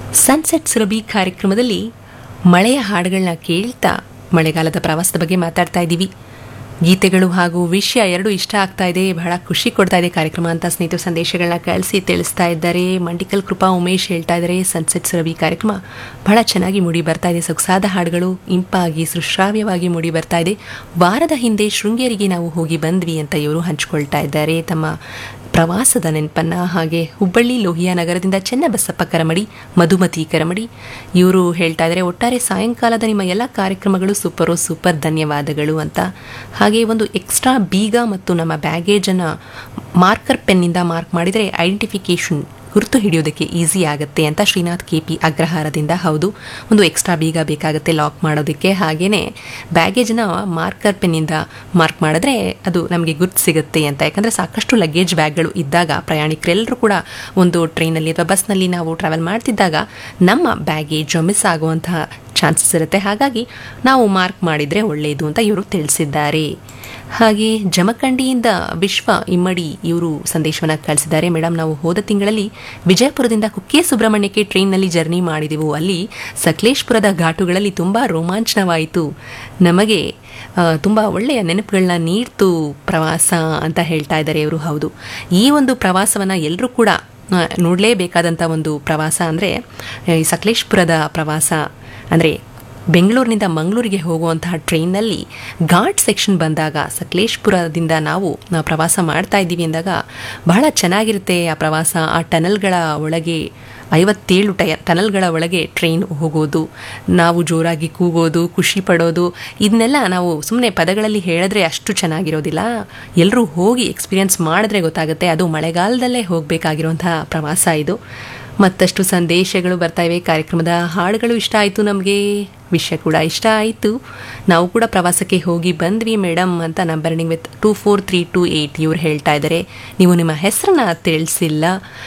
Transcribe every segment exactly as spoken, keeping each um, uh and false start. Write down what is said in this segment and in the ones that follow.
Sunset Surabhi ಕಾರ್ಯಕ್ರಮದಲ್ಲಿ ಮಳೆಯ ಹಾಡುಗಳನ್ನ ಕೇಳ್ತಾ ಮಳೆಗಾಲದ ಪ್ರವಾಸದ ಬಗ್ಗೆ ಮಾತಾಡ್ತಾ ಇದ್ದೀವಿ. ಗೀತೆಗಳು ಹಾಗೂ ವಿಷಯ ಎರಡೂ ಇಷ್ಟ ಆಗ್ತಾ ಇದೆ, ಬಹಳ ಖುಷಿ ಕೊಡ್ತಾ ಇದೆ ಕಾರ್ಯಕ್ರಮ ಅಂತ ಸ್ನೇಹಿತರು ಸಂದೇಶಗಳನ್ನ ಕಳಿಸಿ ತಿಳಿಸ್ತಾ ಇದ್ದಾರೆ. ಮಂಡಿಕಲ್ ಕೃಪಾ ಉಮೇಶ್ ಹೇಳ್ತಾ ಇದ್ದಾರೆ, ಸನ್ಸೆಟ್ ಸುರಭಿ ಕಾರ್ಯಕ್ರಮ ಬಹಳ ಚೆನ್ನಾಗಿ ಮೂಡಿ ಬರ್ತಾ ಇದೆ, ಸೊಗಸಾದ ಹಾಡುಗಳು ಇಂಪಾಗಿ ಸುಶ್ರಾವ್ಯವಾಗಿ ಮೂಡಿ ಬರ್ತಾ ಇದೆ. ವಾರದ ಹಿಂದೆ ಶೃಂಗೇರಿಗೆ ನಾವು ಹೋಗಿ ಬಂದ್ವಿ ಅಂತ ಇವರು ಹಂಚ್ಕೊಳ್ತಾ ಇದ್ದಾರೆ ತಮ್ಮ ಪ್ರವಾಸದ ನೆನಪನ್ನ. ಹಾಗೆ ಹುಬ್ಬಳ್ಳಿ ಲೋಹಿಯಾ ನಗರದಿಂದ ಚೆನ್ನಬಸಪ್ಪ ಕರಮಡಿ, ಮಧುಮತಿ ಕರಮಡಿ ಇವರು ಹೇಳ್ತಾ ಇದ್ದಾರೆ, ಒಟ್ಟಾರೆ ಸಾಯಂಕಾಲದ ನಿಮ್ಮ ಎಲ್ಲ ಕಾರ್ಯಕ್ರಮಗಳು ಸೂಪರು ಸೂಪರ್, ಧನ್ಯವಾದಗಳು ಅಂತ. ಹಾಗೆ ಒಂದು ಎಕ್ಸ್ಟ್ರಾ ಬೀಗ ಮತ್ತು ನಮ್ಮ ಬ್ಯಾಗೇಜನ್ನು ಮಾರ್ಕರ್ ಪೆನ್ನಿಂದ ಮಾರ್ಕ್ ಮಾಡಿದರೆ ಐಡೆಂಟಿಫಿಕೇಷನ್ ಗುರುತು ಹಿಡಿಯೋದಕ್ಕೆ ಈಸಿ ಆಗುತ್ತೆ ಅಂತ ಶ್ರೀನಾಥ್ ಕೆ ಪಿ ಅಗ್ರಹಾರದಿಂದ. ಹೌದು, ಒಂದು ಎಕ್ಸ್ಟ್ರಾ ಬೀಗ ಬೇಕಾಗುತ್ತೆ ಲಾಕ್ ಮಾಡೋದಕ್ಕೆ. ಹಾಗೆಯೇ ಬ್ಯಾಗೇಜ್ನ ಮಾರ್ಕರ್ ಪೆನ್ನಿಂದ ಮಾರ್ಕ್ ಮಾಡಿದ್ರೆ ಅದು ನಮಗೆ ಗುರ್ತು ಸಿಗುತ್ತೆ ಅಂತ. ಯಾಕಂದರೆ ಸಾಕಷ್ಟು ಲಗೇಜ್ ಬ್ಯಾಗ್ಗಳು ಇದ್ದಾಗ ಪ್ರಯಾಣಿಕರೆಲ್ಲರೂ ಕೂಡ ಒಂದು ಟ್ರೈನಲ್ಲಿ ಅಥವಾ ಬಸ್ನಲ್ಲಿ ನಾವು ಟ್ರಾವೆಲ್ ಮಾಡ್ತಿದ್ದಾಗ ನಮ್ಮ ಬ್ಯಾಗೇಜ್ ಮಿಸ್ ಆಗುವಂತಹ ಚಾನ್ಸಸ್ ಇರುತ್ತೆ. ಹಾಗಾಗಿ ನಾವು ಮಾರ್ಕ್ ಮಾಡಿದರೆ ಒಳ್ಳೆಯದು ಅಂತ ಇವರು ತಿಳಿಸಿದ್ದಾರೆ. ಹಾಗೆ ಜಮಖಂಡಿಯಿಂದ ವಿಶ್ವ ಇಮ್ಮಡಿ ಇವರು ಸಂದೇಶವನ್ನು ಕಳಿಸಿದ್ದಾರೆ. ಮೇಡಮ್, ನಾವು ಹೋದ ತಿಂಗಳಲ್ಲಿ ವಿಜಯಪುರದಿಂದ ಕುಕ್ಕೆ ಸುಬ್ರಹ್ಮಣ್ಯಕ್ಕೆ ಟ್ರೈನ್ನಲ್ಲಿ ಜರ್ನಿ ಮಾಡಿದೆವು. ಅಲ್ಲಿ ಸಕಲೇಶ್ಪುರದ ಘಾಟುಗಳಲ್ಲಿ ತುಂಬ ರೋಮಾಂಚನವಾಯಿತು, ನಮಗೆ ತುಂಬ ಒಳ್ಳೆಯ ನೆನಪುಗಳನ್ನ ನೀಡ್ತು ಪ್ರವಾಸ ಅಂತ ಹೇಳ್ತಾ ಇದ್ದಾರೆ ಇವರು. ಹೌದು, ಈ ಒಂದು ಪ್ರವಾಸವನ್ನು ಎಲ್ಲರೂ ಕೂಡ ನೋಡಲೇಬೇಕಾದಂಥ ಒಂದು ಪ್ರವಾಸ ಅಂದರೆ ಈ ಸಕಲೇಶ್ಪುರದ ಪ್ರವಾಸ. ಅಂದರೆ ಬೆಂಗಳೂರಿನಿಂದ ಮಂಗಳೂರಿಗೆ ಹೋಗುವಂತಹ ಟ್ರೈನ್ನಲ್ಲಿ ಘಾಟ್ ಸೆಕ್ಷನ್ ಬಂದಾಗ ಸಕಲೇಶ್ಪುರದಿಂದ ನಾವು ಪ್ರವಾಸ ಮಾಡ್ತಾ ಇದ್ದೀವಿ ಅಂದಾಗ ಬಹಳ ಚೆನ್ನಾಗಿರುತ್ತೆ ಆ ಪ್ರವಾಸ. ಆ ಟನಲ್ಗಳ ಒಳಗೆ ಐವತ್ತೇಳು ಟಯ ಟನಲ್ಗಳ ಒಳಗೆ ಟ್ರೈನ್ ಹೋಗೋದು, ನಾವು ಜೋರಾಗಿ ಕೂಗೋದು, ಖುಷಿ ಪಡೋದು, ಇದನ್ನೆಲ್ಲ ನಾವು ಸುಮ್ಮನೆ ಪದಗಳಲ್ಲಿ ಹೇಳಿದ್ರೆ ಅಷ್ಟು ಚೆನ್ನಾಗಿರೋದಿಲ್ಲ. ಎಲ್ಲರೂ ಹೋಗಿ ಎಕ್ಸ್ಪೀರಿಯನ್ಸ್ ಮಾಡಿದ್ರೆ ಗೊತ್ತಾಗುತ್ತೆ. ಅದು ಮಳೆಗಾಲದಲ್ಲೇ ಹೋಗಬೇಕಾಗಿರುವಂತಹ ಪ್ರವಾಸ ಇದು. ಮತ್ತಷ್ಟು ಸಂದೇಶಗಳು ಬರ್ತಾ ಇವೆ. ಕಾರ್ಯಕ್ರಮದ ಹಾಡುಗಳು ಇಷ್ಟ ಆಯಿತು, ನಮಗೆ ವಿಷಯ ಕೂಡ ಇಷ್ಟ ಆಯಿತು, ನಾವು ಕೂಡ ಪ್ರವಾಸಕ್ಕೆ ಹೋಗಿ ಬಂದ್ವಿ ಮೇಡಮ್ ಅಂತ ನಂಬರ್ನಿಂಗ್ with two four three two eight ಇವ್ರು ಹೇಳ್ತಾ ಇದ್ದಾರೆ. ನೀವು ನಿಮ್ಮ ಹೆಸರನ್ನ ತಿಳಿಸಿಲ್ಲ.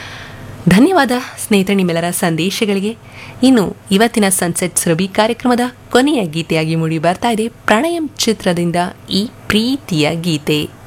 ಧನ್ಯವಾದ ಸ್ನೇಹಿತರೆ ನಿಮ್ಮೆಲ್ಲರ ಸಂದೇಶಗಳಿಗೆ. ಇನ್ನು ಇವತ್ತಿನ ಸನ್ಸೆಟ್ ಸುರಭಿ ಕಾರ್ಯಕ್ರಮದ ಕೊನೆಯ ಗೀತೆಯಾಗಿ ಮೂಡಿ ಬರ್ತಾ ಇದೆ ಪ್ರಣಯಂ ಚಿತ್ರದಿಂದ ಈ ಪ್ರೀತಿಯ ಗೀತೆ.